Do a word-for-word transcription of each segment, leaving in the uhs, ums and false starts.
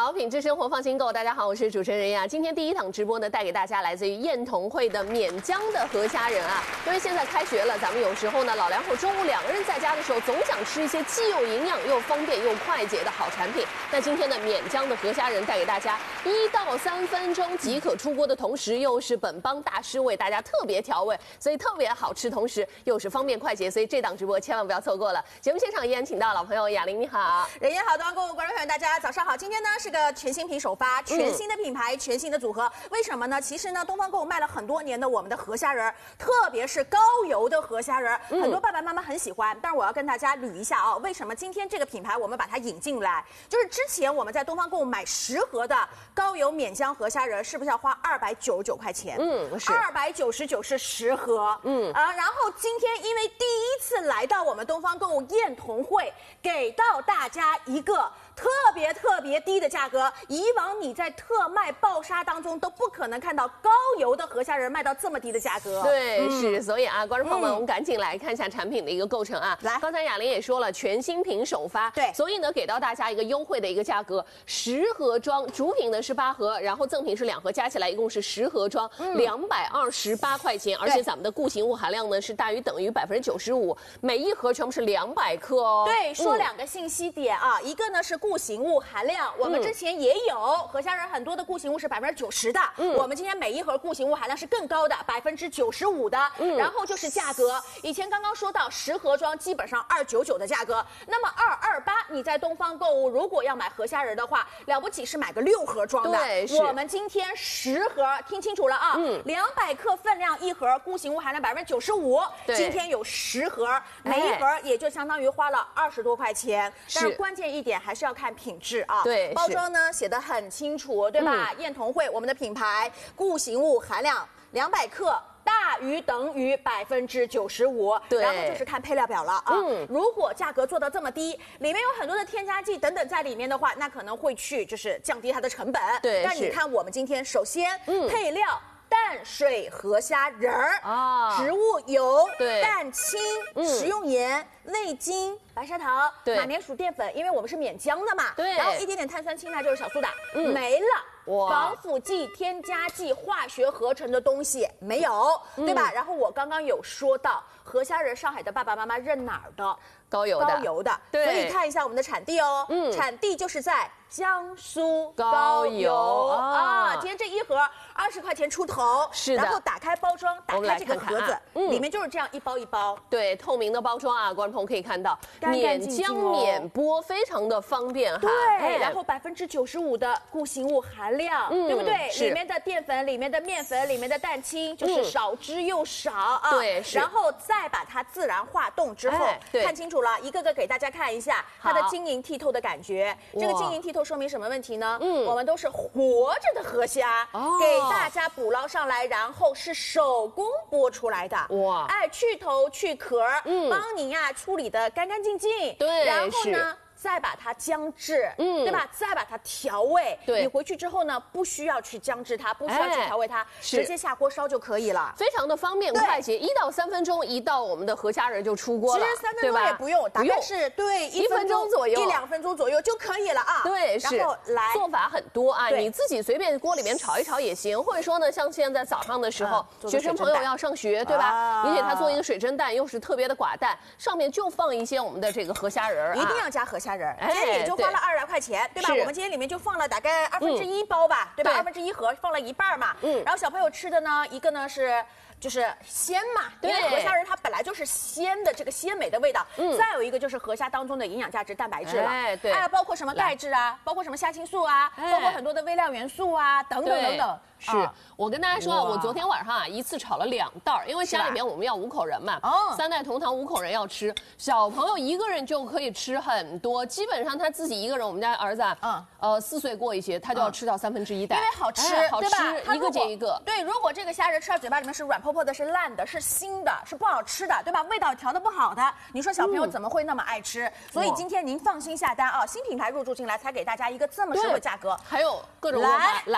好，品质生活放心购。大家好，我是主持人呀。今天第一档直播呢，带给大家来自于燕同汇的免浆的河虾仁啊。因为现在开学了，咱们有时候呢，老两口中午两个人在家的时候，总想吃一些既有营养又方便又快捷的好产品。那今天的免浆的河虾仁带给大家一到三分钟即可出锅的同时，又是本帮大师为大家特别调味，所以特别好吃，同时又是方便快捷。所以这档直播千万不要错过了。节目现场依然请到老朋友雅玲，你好， 人也好，东方购物观众朋友大家早上好。今天呢是个全新品首发，全新的品牌，嗯、全新的组合。为什么呢？其实呢，东方购物卖了很多年的我们的河虾仁，特别是高油的河虾仁，嗯、很多爸爸妈妈很喜欢。但是我要跟大家捋一下啊，为什么今天这个品牌我们把它引进来？就是之前我们在东方购物买十盒的高油免浆河虾仁，是不是要花二百九十九块钱？ 嗯，是二百九十九是十盒。嗯啊，然后今天因为第一次来到我们东方购物燕同汇，给到大家一个特别特别低的价格，以往你在特卖爆杀当中都不可能看到高油的河虾仁卖到这么低的价格。 对，嗯、是，所以啊，观众朋友们，嗯、我们赶紧来看一下产品的一个构成啊。 来， 刚才雅玲也说了，全新品首发， 对， 所以呢，给到大家一个优惠的一个价格，十盒装，主品呢是八盒，然后赠品是两盒，加起来一共是十盒装，两百二十八块钱，而且咱们的固形物含量呢是大于等于百分之九十五，每一盒全部是两百克哦。 对，说两个信息点啊，嗯、一个呢是固形物含量，我们之前也有河虾仁很多的固形物是百分之九十的，嗯，我们今天每一盒固形物含量是更高的，百分之九十五的。嗯，然后就是价格，以前刚刚说到十盒装基本上二九九的价格，那么二二八你在东方购物如果要买河虾仁的话，了不起是买个六盒装的。 对，是。 我们今天十盒，听清楚了啊，嗯，两百克分量一盒，固形物含量百分之九十五，今天有十盒，每一盒也就相当于花了二十多块钱。但是关键一点还是要看品质啊。 对， 包装呢写得很清楚，对吧？嗯、燕同汇我们的品牌，固形物含量两百克。大于等于百分之九十五，然后就是看配料表了啊。嗯，如果价格做到这么低，里面有很多的添加剂等等在里面的话，那可能会去就是降低它的成本。 对， 但你看我们今天首先、嗯、配料。淡水河虾仁儿啊，植物油、蛋清、嗯、食用盐、味精、白砂糖、马铃薯淀粉，因为我们是免浆的嘛， 对， 然后一点点碳酸氢钠就是小苏打，嗯、没了。防腐剂、添加剂、化学合成的东西没有，嗯、对吧？然后我刚刚有说到河虾仁，上海的爸爸妈妈认哪儿的？ 高油的， 高油的， 对， 所以看一下我们的产地哦，嗯，产地就是在江苏高油啊。今天这一盒二十块钱出头， 是的。 然后打开包装，打开这个盒子，嗯，里面就是这样一包一包， 对，透明的包装啊，观众朋友可以看到，免浆免剥，非常的方便哈。 对，然后百分之九十五的固形物含量，对不对？里面的淀粉、里面的面粉、里面的蛋清，就是少之又少啊。 对， 然后再把它自然化冻之后，看清楚。一个个给大家看一下它的晶莹剔透的感觉。这个晶莹剔透说明什么问题呢？嗯，我们都是活着的河虾，哦、给大家捕捞上来，然后是手工剥出来的。哇，哎，去头去壳，嗯，帮您呀、啊、处理的干干净净。 对， 然后呢？再把它姜制，嗯，对吧？再把它调味。 对， 你回去之后呢，不需要去姜制它，不需要去调味它，哎、直接下锅烧就可以了， 非常的方便快捷，一到三分钟一道我们的河虾仁就出锅了。 其实三分钟也不用，大概是对一分钟左右， 一两分钟左右就可以了啊。 对，是。 然后来做法很多啊，你自己随便锅里面炒一炒也行，或者说呢，像现在早上的时候，嗯、学生朋友要上学，对吧？而且他做一个水蒸蛋，又是特别的寡淡，上面就放一些我们的这个河虾仁， 一定要加河虾仁，哎。就花了二十来块钱，对吧？我们今天里面就放了大概二分之一包吧，嗯、对吧？二分之一盒放了一半嘛。嗯。然后小朋友吃的呢，一个呢是就是鲜嘛，因为河虾仁它本来就是鲜的这个鲜美的味道。嗯。再有一个就是河虾当中的营养价值蛋白质了， 哎，对， 哎，包括什么钙质啊，包括什么虾青素啊，哎、包括很多的微量元素啊，等等等等。 是、啊、我跟大家说啊，我昨天晚上啊一次炒了两袋，因为家里面我们要五口人嘛，哦，三代同堂五口人要吃，小朋友一个人就可以吃很多，基本上他自己一个人，我们家儿子啊，嗯，呃四岁过一些，他就要吃到三分之一袋， 因为好吃， 哎、好吃， 对吧？ 一个接一个。 对，如果这个虾仁吃到嘴巴里面是软破破的，是烂的，是腥的，是不好吃的，对吧？味道调的不好的，你说小朋友怎么会那么爱吃？嗯、所以今天您放心下单啊，新品牌入驻进来，才给大家一个这么实惠价格， 还有各种方法来。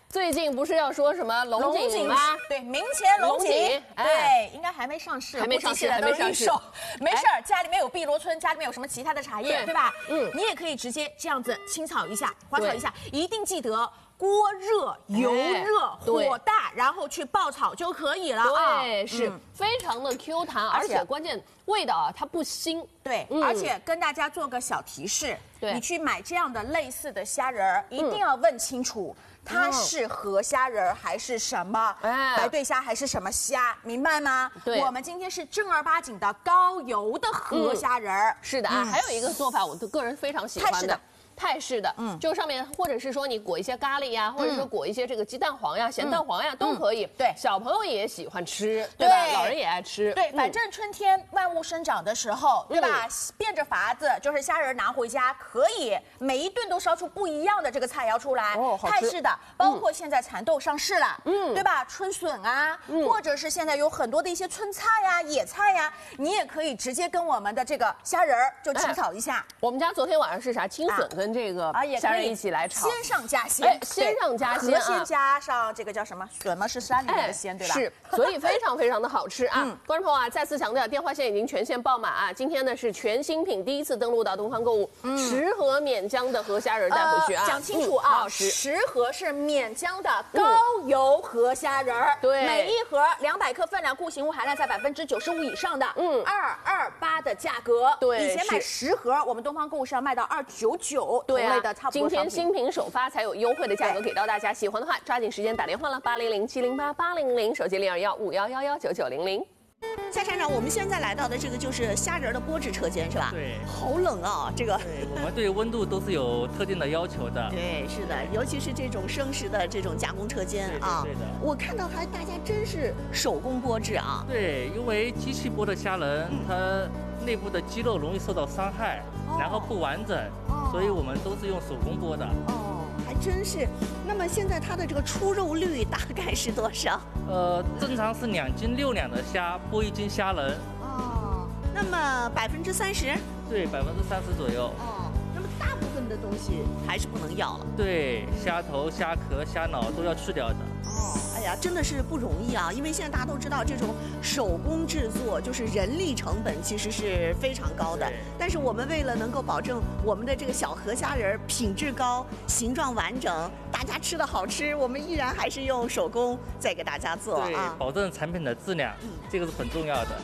最近不是要说什么龙井吗？ 对，明前龙井， 对， 哎、应该还没上市， 还没上市， 还没上市。没事儿， 哎、 家里面有碧螺春，家里面有什么其他的茶叶， 对, 对吧？嗯，你也可以直接这样子清炒一下，花炒一下，一定记得。锅热、油热、哎、火大，然后去爆炒就可以了啊！ 对，是、嗯、非常的 Q 弹，而且关键味道啊，它不腥。 对、嗯，而且跟大家做个小提示，对，你去买这样的类似的虾仁儿，一定要问清楚。嗯它是河虾仁还是什么？哎，白对虾还是什么虾？明白吗？对，我们今天是正儿八经的高油的河虾仁、嗯。 是的啊，嗯、还有一个做法，我个人非常喜欢的。泰式的，嗯，就上面或者是说你裹一些咖喱呀，或者说裹一些这个鸡蛋黄呀、咸蛋黄呀，都可以。对，小朋友也喜欢吃，对吧？老人也爱吃。 对，反正春天万物生长的时候，对吧？变着法子，就是虾仁拿回家，可以每一顿都烧出不一样的这个菜肴出来。哦，好吃。泰式的，包括现在蚕豆上市了，嗯，对吧？春笋啊，或者是现在有很多的一些春菜呀、野菜呀，你也可以直接跟我们的这个虾仁就清炒一下。 我们家昨天晚上是啥？青笋跟这个啊，虾仁一起来炒， 鲜上加鲜，哎， 鲜上加鲜， 先加上这个叫什么笋吗？是山里面的鲜，对吧？ 是，所以非常非常的好吃啊！观众朋友啊，再次强调，电话线已经全线爆满啊！今天呢是全新品第一次登陆到东方购物，十盒免浆的河虾仁带回去啊！ 讲清楚啊，十盒是免浆的高油河虾仁，对，每一盒两百克分量，固形物含量在百分之九十五以上的，嗯，二二八的价格，对，以前买十盒，我们东方购物是要卖到二九九，对啊。 今天新品首发才有优惠的价格给到大家，喜欢的话抓紧时间打电话了，八零零七零八八零零，手机零二幺五幺幺幺九九零零。 夏厂长，我们现在来到的这个就是虾仁的剥制车间是吧？ 对， 好冷啊，这个。 对，我们对温度都是有特定的要求的。 对，是的，尤其是这种生食的这种加工车间啊。 对的。 我看到还大家真是手工剥制啊。 对，因为机器剥的虾仁，嗯、它内部的肌肉容易受到伤害，哦、然后不完整，哦、所以我们都是用手工剥的。 哦，还真是。那么现在它的这个出肉率大概是多少？ 呃，正常是两斤六两的虾剥一斤虾仁。 哦，那么百分之三十？ 对，百分之三十左右。 哦，那么大部分的东西还是不能要了。 对，虾头、虾壳、虾脑都要去掉的。 哦，哎呀，真的是不容易啊！因为现在大家都知道，这种手工制作就是人力成本其实是非常高的。但是我们为了能够保证我们的这个小河虾仁品质高、形状完整，大家吃的好吃，我们依然还是用手工在给大家做啊， 对，保证产品的质量，嗯，这个是很重要的。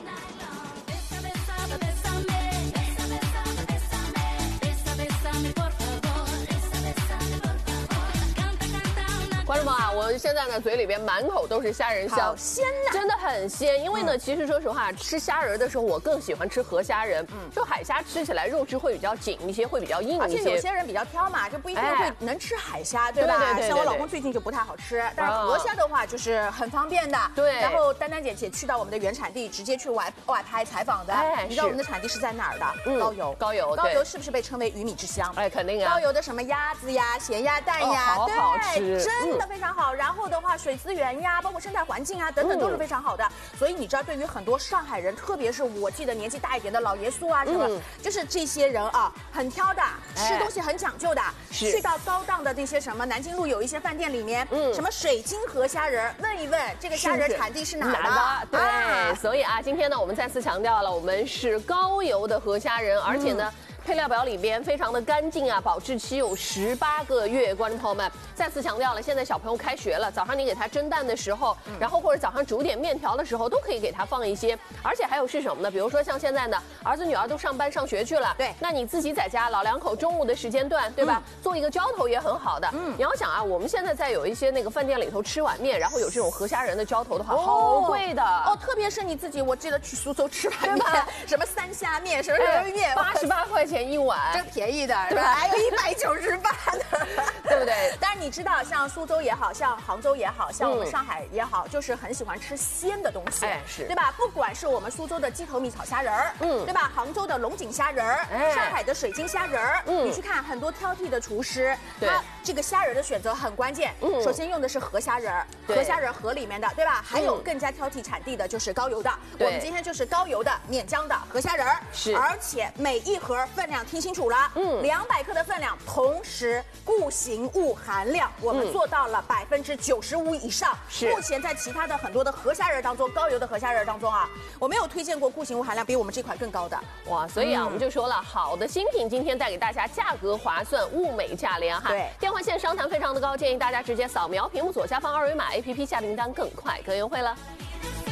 观众朋友啊，我现在呢嘴里边满口都是虾仁香， 鲜呐， 真的很鲜。因为呢，嗯、其实说实话，吃虾仁的时候，我更喜欢吃河虾仁。嗯，就海虾吃起来肉质会比较紧一些，会比较硬一些。 而且有些人比较挑嘛，就不一定会能吃海虾，对吧？ 对对对。 像我老公最近就不太好吃，但是河虾的话就是很方便的。 对。 然后丹丹姐姐去到我们的原产地，直接去外外拍采访的。哎，你知道我们的产地是在哪儿的？嗯，高邮。 高邮。 高邮是不是被称为鱼米之乡？ 哎，肯定啊。 高邮的什么鸭子呀、咸鸭蛋呀， 好好吃， 真的非常好。然后的话，水资源呀，包括生态环境啊等等都是非常好的。所以你知道，对于很多上海人，特别是我记得年纪大一点的老爷叔啊，什么，就是这些人啊，很挑的，吃东西很讲究的。去到高档的那些什么南京路有一些饭店里面，嗯，什么水晶河虾仁，问一问这个虾仁产地是哪的？ 对，所以啊，今天呢，我们再次强调了，我们是高邮的河虾仁，而且呢。配料表里边非常的干净啊，保质期有十八个月。观众朋友们，再次强调了，现在小朋友开学了，早上你给他蒸蛋的时候，嗯、然后或者早上煮点面条的时候，都可以给他放一些。而且还有是什么呢？比如说像现在的儿子女儿都上班上学去了，对，那你自己在家老两口中午的时间段，对吧？嗯、做一个浇头也很好的。嗯，你要想啊，我们现在在有一些那个饭店里头吃碗面，然后有这种河虾仁的浇头的话，哦、好贵的哦。特别是你自己，我记得去苏州吃碗面，什么三虾面，什么什么面， 八十八块钱一碗。 真便宜的，对吧？还有一百九十八的， 对不对？ 但是你知道，像苏州也好像杭州也好像我们上海也好，就是很喜欢吃鲜的东西，哎，是对吧？不管是我们苏州的鸡头米炒虾仁儿，嗯，对吧？杭州的龙井虾仁儿，哎，上海的水晶虾仁儿，嗯，你去看很多挑剔的厨师，他这个虾仁的选择很关键。嗯，首先用的是河虾仁儿，河虾仁河里面的，对吧？还有更加挑剔产地的就是高邮的。我们今天就是高邮的免浆的河虾仁儿，是，而且每一盒分量听清楚了。嗯，两百克的分量，同时固形形物含量，我们做到了百分之九十五以上。 是目前在其他的很多的河虾仁当中，高油的河虾仁当中啊，我没有推荐过固形物含量比我们这款更高的。 哇，所以啊， 嗯我们就说了，好的新品今天带给大家价格划算，物美价廉哈。 对， 电话线商谈非常的高，建议大家直接扫描屏幕左下方二维码 A P P 下订单更快更优惠了。